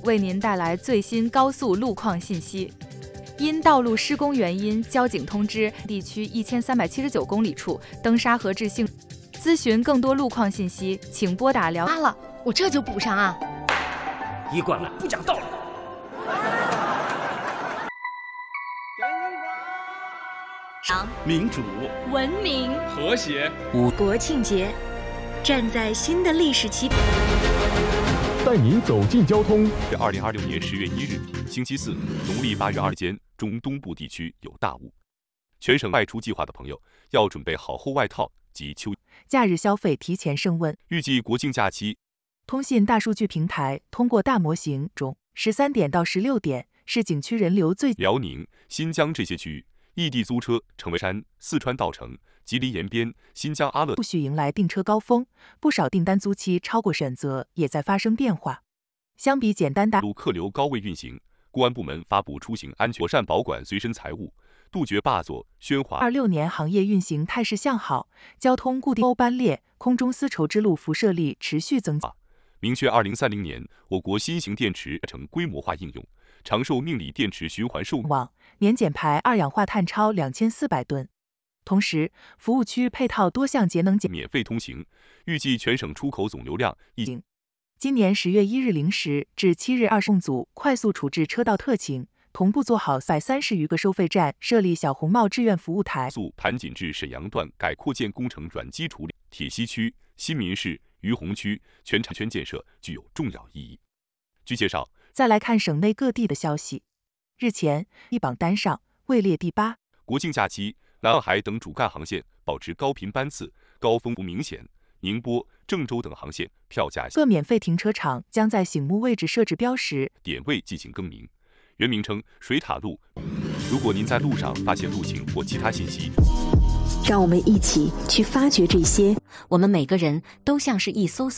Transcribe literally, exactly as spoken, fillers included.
为您带来最新高速路况信息。因道路施工原因，交警通知地区一千三百七十九公里处登沙河至幸。咨询更多路况信息，请拨打辽。 发了，我这就补上啊！ 一贯来不讲道理。 民主、 文明、 和谐。 五国庆节，站在新的历史起点， 带您走进交通。 二零二六年十月一日，星期四，农历八月二间，中东部地区有大雾，全省外出计划的朋友要准备好厚外套及秋。 假日消费提前升温。 预计国庆假期， 通信大数据平台通过大模型中，十三点到十六点是景区人流最。 辽宁、新疆这些区域，异地租车成为山。四川稻城、吉林延边、新疆阿勒陆续迎来订车高峰，不少订单租期超过选择也在发生变化。相比简单大陆客流高位运行，公安部门发布出行安全，妥善保管随身财物，杜绝霸座喧哗。 二六年行业运行态势向好，交通固定欧班列、空中丝绸之路辐射力持续增加。 明确二零三零年我国新型电池成规模化应用，长寿命理电池循环售网年减排二氧化碳超两千四百吨。同时，服务区配套多项节能减免费通行，预计全省出口总流量已。 今年十月一日零时至七日二十组快速处置车道特情，同步做好百三十余个收费站设立小红帽志愿服务台。 速盘锦至沈阳段改扩建工程软基础铁西区、新民市、于洪区全产圈建设具有重要意义。据介绍， 再来看省内各地的消息。日前，一榜单上位列第八。 国庆假期，南澳海等主干航线保持高频班次，高峰不明显。宁波、郑州等航线票价各免费停车场将在醒目位置设置标识， 点位进行更名，原名称水塔路。如果您在路上发现路情或其他信息， 让我们一起去发掘这些。 我们每个人都像是一艘